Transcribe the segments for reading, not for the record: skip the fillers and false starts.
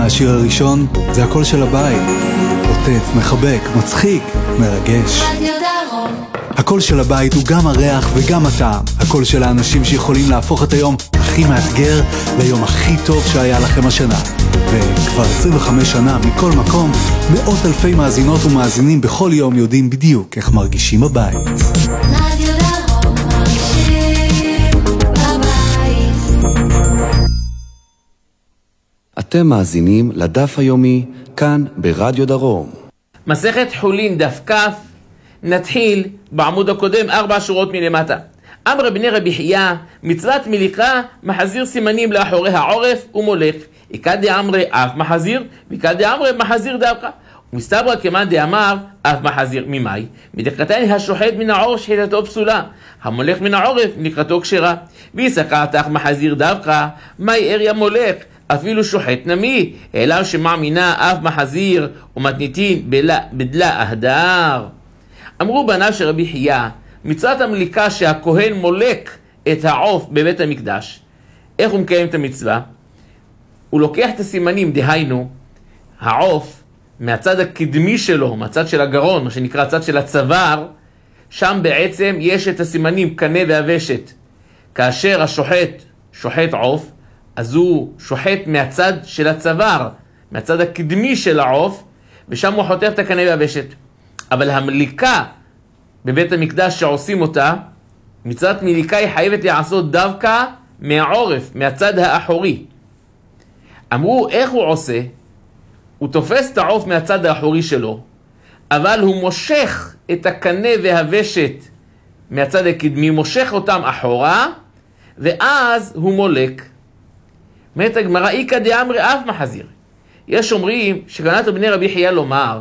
השיר הראשון זה הקול של הבית. עוטף, מחבק, מצחיק, מרגש. רדיו דרום. הקול של הבית הוא גם הריח וגם הטעם. הקול של האנשים שיכולים להפוך את היום הכי מאתגר ליום הכי טוב שהיה לכם השנה. וכבר 25 שנה מכל מקום, מאות אלפי מאזינות ומאזינים בכל יום יודעים בדיוק איך מרגישים בבית. רדיו דרום מרגישים בבית. אתם מאזינים לדף היומי כאן ברדיו דרום. מסכת חולין דף כף, נתחיל בעמוד הקודם 4 שורות מלמטה. אמר בני רבי חייא, מצוות מליקה מחזיר סימנים לאחורי העורף ומולך. איכא דאמרי אף מחזיר, ואיכא דאמרי מחזיר דווקא. ומסתברא כמאן דאמר אף מחזיר. ממאי? מדכתני השוחט מן העורף שחיטתו פסולה, המולך מן העורף מליקתו כשרה. ויסקעתך מחזיר דווקא, מאי אריה מולך? אפילו שוחט נמי, אלא שמאמינה אף מחזיר ומתניתין בדלה אהדר. אמרו בניו של רבי חייא, מצוות המליקה שהכהן מולק את העוף בבית המקדש, איך הוא מקיים את המצווה? הוא לוקח את הסימנים, דהיינו, העוף מהצד הקדמי שלו, מהצד של הגרון, מה שנקרא הצד של הצוואר, שם בעצם יש את הסימנים, קנה והוושת. כאשר השוחט שוחט עוף, אז הוא שוחט מהצד של הצוואר, מהצד הקדמי של העוף, ושם הוא חותך את הקנה והוושת. אבל המליקה בבית המקדש שעושים אותה, מצוות מליקה היא חייבת לעשות דווקא מהעורף, מהצד האחורי. אמרו, איך הוא עושה? הוא תופס את העוף מהצד האחורי שלו, אבל הוא מושך את הקנה והוושת מהצד הקדמי, מושך אותם אחורה, ואז הוא מולק. אומרת הגמרא, איכא דאמרי אף מחזיר. יש אומרים שכוונת בני רבי חייא לומר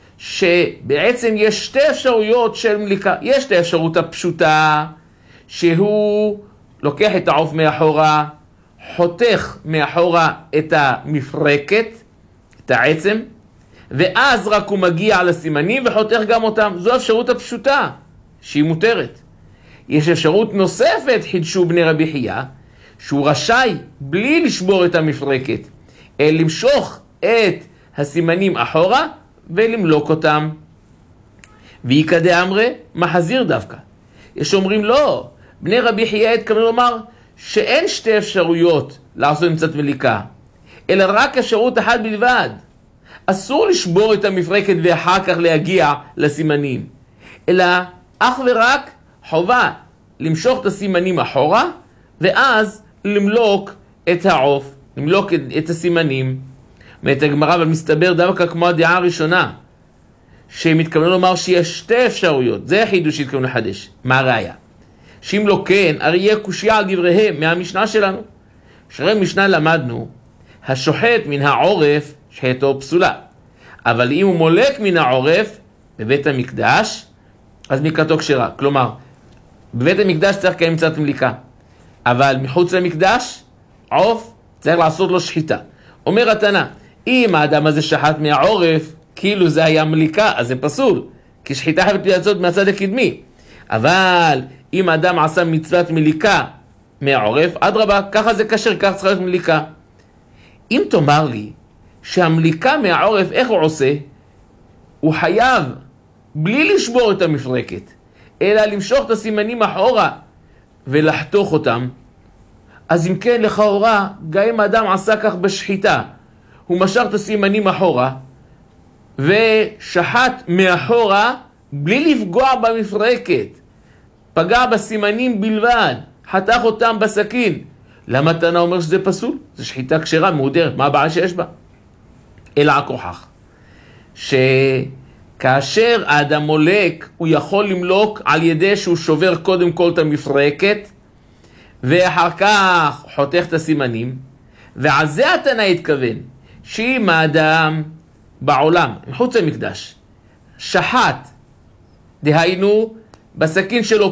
שבעצם יש שתי אפשרויות של מליקה. יש את האפשרות הפשוטה, שהוא לוקח את העוף מאחורה, חותך מאחורה את המפרקת, את העצם, ואז רק הוא מגיע לסימנים וחותך גם אותם. זו האפשרות הפשוטה, שהיא מותרת. יש אפשרות נוספת, חידשו בני רבי חייא, שהוא רשאי, בלי לשבור את המפרקת, למשוך את הסימנים אחורה ולמלוק אותם. ואיכא דאמרי מחזיר דווקא. יש אומרים לא, בני רבי חייא התכוונו לומר שאין שתי אפשרויות לעשות מצוות מליקה, אלא רק אפשרות אחת בלבד. אסור לשבור את המפרקת ואחר כך להגיע לסימנים, אלא אך ורק חובה למשוך את הסימנים אחורה, ואז למלוק את העוף, למלוק את הסימנים. אומרת הגמרא, אבל מסתבר דווקא כמו הדעה הראשונה, שהם התכוונו לומר שיש שתי אפשרויות. זה החידוש שהתכוונו לחדש. מה הראיה? שאם לא כן, הרי יהיה קושיה על דבריהם מהמשנה שלנו. שהרי משנה למדנו, השוחט מן העורף שחיטתו פסולה. אבל אם הוא מולק מן העורף בבית המקדש, אז מליקתו כשרה. כלומר, בבית המקדש צריך לקיים מצוות מליקה. אבל מחוץ למקדש, עוף צריך לעשות לו שחיטה. אומר התנא, אם האדם הזה שחט מהעורף, כאילו זה היה מליקה, אז זה פסול, כי שחיטה חייבת לעשות מהצד הקדמי. אבל אם האדם עשה מצוות מליקה מהעורף, אדרבה, ככה זה כשר, כך צריך להיות מליקה. אם תאמר לי שהמליקה מהעורף, איך הוא עושה? הוא חייב, בלי לשבור את המפרקת, אלא למשוך את הסימנים אחורה ולחתוך אותם. אז אם כן, לכאורה, גם אם האדם עשה כך בשחיטה, הוא משך את הסימנים אחורה, ושחט מאחורה, בלי לפגוע במפרקת, פגע בסימנים בלבד, חתך אותם בסכין. למה התנא אומר שזה פסול? זה שחיטה כשרה, מהודרת, מה הבעיה שיש בה? אלא הכוכח, שכאשר האדם מולק, הוא יכול למלוק על ידי שהוא שובר קודם כל את המפרקת, ואחר כך חותך את הסימנים. ועל זה התנא התכוון, שאם האדם בעולם, מחוץ למקדש, שחט, דהיינו בסכין שלו